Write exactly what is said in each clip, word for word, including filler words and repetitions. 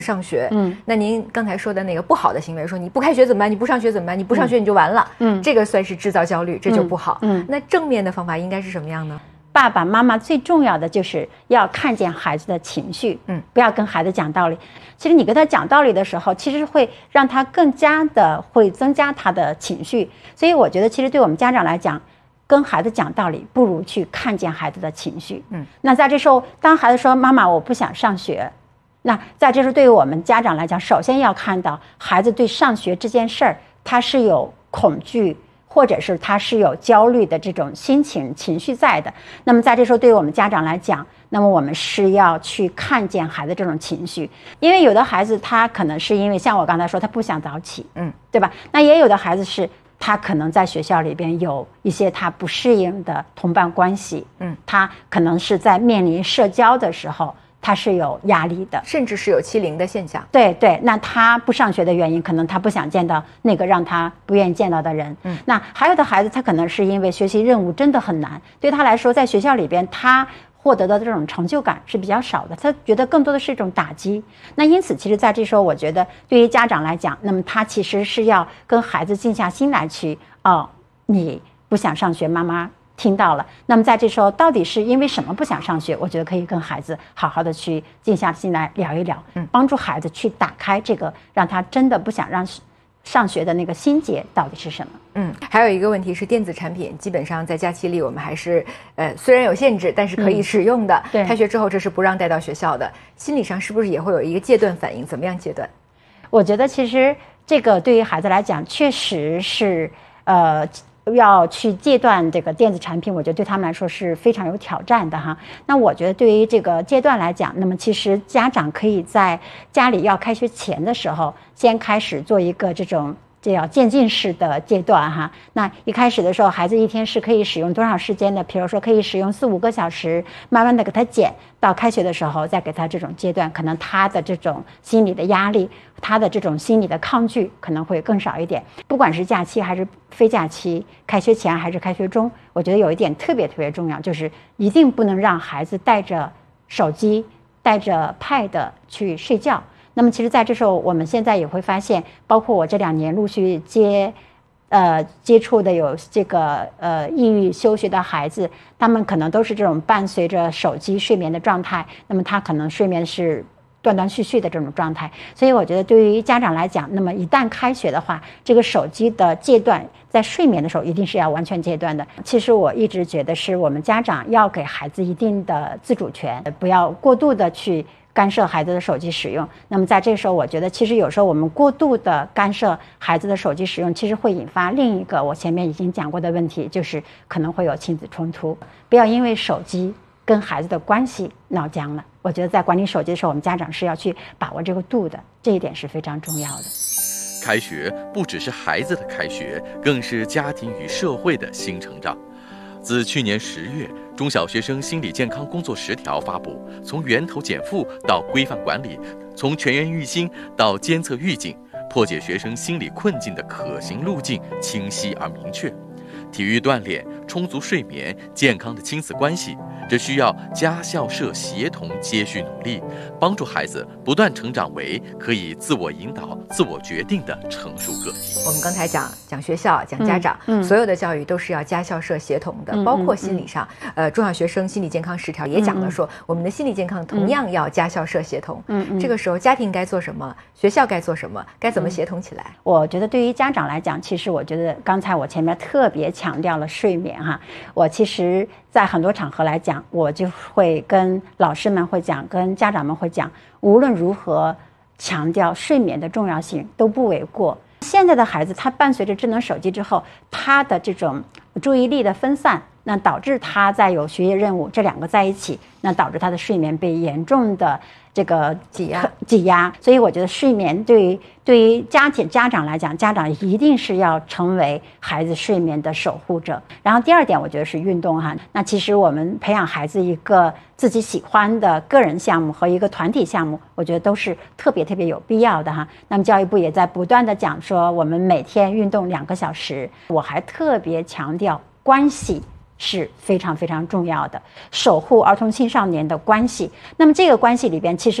上学，嗯，那您刚才说的那个不好的行为，说你不开学怎么办？你不上学怎么办？你不上学你就完了，嗯，这个算是制造焦虑，这就不好。嗯，那正面的方法应该是什么样呢？ 爸爸妈妈最重要的就是要看见孩子的情绪，嗯，不要跟孩子讲道理。其实你跟他讲道理的时候，其实会让他更加的会增加他的情绪。所以我觉得，其实对我们家长来讲，跟孩子讲道理不如去看见孩子的情绪。嗯，那在这时候，当孩子说妈妈我不想上学，那在这时候对于我们家长来讲，首先要看到孩子对上学这件事儿他是有恐惧，或者是他是有焦虑的这种心情情绪在的。那么在这时候对于我们家长来讲，那么我们是要去看见孩子这种情绪。因为有的孩子他可能是因为像我刚才说他不想早起，嗯，对吧？那也有的孩子是他可能在学校里边有一些他不适应的同伴关系，嗯，他可能是在面临社交的时候他是有压力的， 甚至是有欺凌的现象。 对对，那他不上学的原因，可能他不想见到那个让他不愿意见到的人。嗯，那还有的孩子，他可能是因为学习任务真的很难，对他来说，在学校里边，他获得的这种成就感是比较少的，他觉得更多的是一种打击。那因此，其实在这时候，我觉得对于家长来讲，那么他其实是要跟孩子静下心来去，哦，你不想上学，妈妈听到了，那么在这时候到底是因为什么不想上学？我觉得可以跟孩子好好的去静下心来聊一聊，嗯，帮助孩子去打开这个让他真的不想让上学的那个心结到底是什么。 嗯，还有一个问题是电子产品基本上在假期里我们还是呃虽然有限制，但是可以使用的。对，开学之后这是不让带到学校的，心理上是不是也会有一个戒断反应？怎么样戒断？ 我觉得其实这个对于孩子来讲确实是呃要去戒断这个电子产品，我觉得对他们来说是非常有挑战的哈。那我觉得对于这个戒断来讲，那么其实家长可以在家里要开学前的时候，先开始做一个这种这叫渐进式的阶段哈。那一开始的时候，孩子一天是可以使用多少时间的？比如说可以使用四五个小时，慢慢的给他减，到开学的时候再给他这种阶段，可能他的这种心理的压力，他的这种心理的抗拒可能会更少一点。不管是假期还是非假期，开学前还是开学中，我觉得有一点特别特别重要，就是一定不能让孩子带着手机带着 pad 去睡觉。那么其实在这时候我们现在也会发现，包括我这两年陆续接呃接触的有这个呃抑郁休学的孩子，他们可能都是这种伴随着手机睡眠的状态，那么他可能睡眠是断断续续的这种状态。所以我觉得对于家长来讲，那么一旦开学的话，这个手机的戒断在睡眠的时候一定是要完全戒断的。其实我一直觉得是我们家长要给孩子一定的自主权，不要过度的去干涉孩子的手机使用。那么在这个时候，我觉得其实有时候我们过度的干涉孩子的手机使用，其实会引发另一个我前面已经讲过的问题，就是可能会有亲子冲突。不要因为手机跟孩子的关系闹僵了。我觉得在管理手机的时候，我们家长是要去把握这个度的，这一点是非常重要的。 开学不只是孩子的开学，更是家庭与社会的新成长。自去年十月，中小学生心理健康工作十条发布，从源头减负到规范管理，从全员育心到监测预警，破解学生心理困境的可行路径清晰而明确。体育锻炼、充足睡眠、健康的亲子关系，这需要家校社协同接续努力，帮助孩子不断成长为可以自我引导、自我决定的成熟个体。 我们刚才讲讲学校、讲家长，嗯嗯、所有的教育都是要家校社协同的，嗯、包括心理上，嗯、呃，中小学生心理健康十条也讲了说，嗯、我们的心理健康同样要家校社协同。嗯嗯，这个时候家庭该做什么，学校该做什么，该怎么协同起来？ 嗯、我觉得对于家长来讲，其实我觉得刚才我前面特别强调了睡眠哈，我其实在很多场合来讲，我就会跟老师们会讲，跟家长们会讲，无论如何强调睡眠的重要性都不为过。现在的孩子他伴随着智能手机之后，他的这种注意力的分散，那导致他在有学业任务这两个在一起，那导致他的睡眠被严重的这个挤压挤压。所以我觉得睡眠对于对于家庭家长来讲，家长一定是要成为孩子睡眠的守护者。然后第二点我觉得是运动哈，那其实我们培养孩子一个自己喜欢的个人项目和一个团体项目，我觉得都是特别特别有必要的哈。那么教育部也在不断的讲说，我们每天运动两个小时。我还特别强调关系是非常非常重要的，守护儿童青少年的关系。那么这个关系里边，其实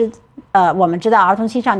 呃，我们知道儿童青少年